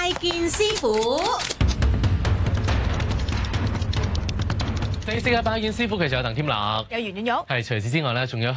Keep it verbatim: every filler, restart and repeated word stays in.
拜見師傅。 正式嘅拜見師傅，其實有鄧添樂， 有圓圓肉， 係除此之外咧，仲有。